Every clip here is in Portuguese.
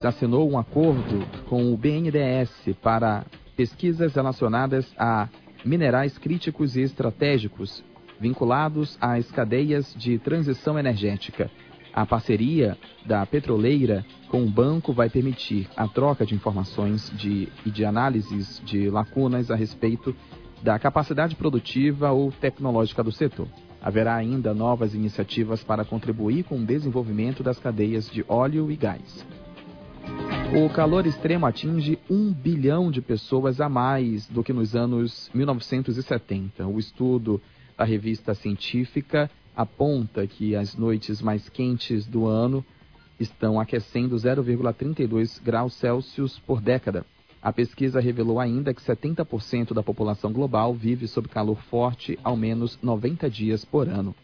assinou um acordo com o BNDES para pesquisas relacionadas a minerais críticos e estratégicos vinculados às cadeias de transição energética. A parceria da petroleira com o banco vai permitir a troca de informações e de análises de lacunas a respeito da capacidade produtiva ou tecnológica do setor. Haverá ainda novas iniciativas para contribuir com o desenvolvimento das cadeias de óleo e gás. O calor extremo atinge 1 bilhão de pessoas a mais do que nos anos 1970. O estudo da revista científica aponta que as noites mais quentes do ano estão aquecendo 0,32 graus Celsius por década. A pesquisa revelou ainda que 70% da população global vive sob calor forte ao menos 90 dias por ano.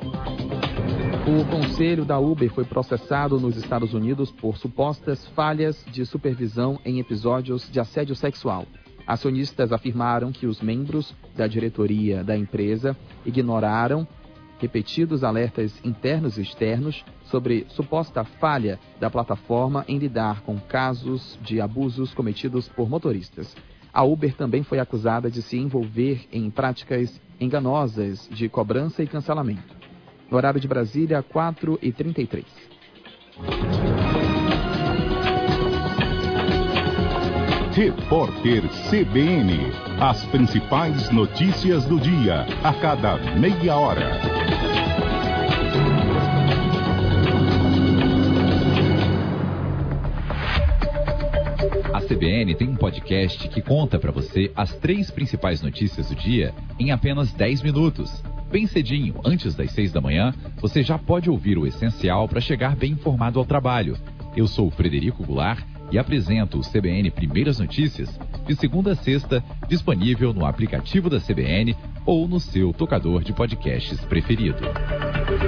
O conselho da Uber foi processado nos Estados Unidos por supostas falhas de supervisão em episódios de assédio sexual. Acionistas afirmaram que os membros da diretoria da empresa ignoraram repetidos alertas internos e externos sobre suposta falha da plataforma em lidar com casos de abusos cometidos por motoristas. A Uber também foi acusada de se envolver em práticas enganosas de cobrança e cancelamento. No horário de Brasília, 4h33. Repórter CBN. As principais notícias do dia, a cada meia hora. A CBN tem um podcast que conta para você as 3 principais notícias do dia em apenas 10 minutos. Bem cedinho, antes das 6 da manhã, você já pode ouvir o essencial para chegar bem informado ao trabalho. Eu sou o Frederico Goulart e apresento o CBN Primeiras Notícias de segunda a sexta, disponível no aplicativo da CBN ou no seu tocador de podcasts preferido.